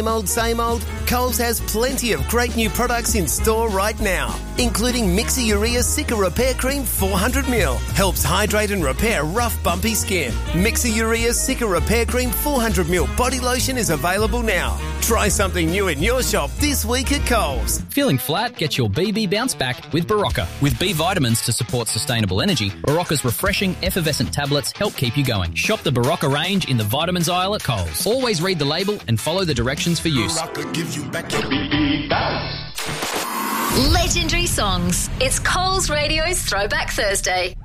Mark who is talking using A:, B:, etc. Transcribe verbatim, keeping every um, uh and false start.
A: Same old, same old? Coles has plenty of great new products in store right now, including Mixer Urea Cica Repair Cream four hundred milliliters. Helps hydrate and repair rough, bumpy skin. Mixer Urea Cica Repair Cream four hundred milliliters body lotion is available now. Try something new in your shop this week at Coles.
B: Feeling flat? Get your B B bounce back with Barocca. With B vitamins to support sustainable energy, Barocca's refreshing, effervescent tablets help keep you going. Shop the Barocca range in the vitamins aisle at Coles. Always read the label and follow the directions for use.
C: Barocca gives you back your B B bounce.
D: Legendary songs. It's Coles Radio's Throwback Thursday.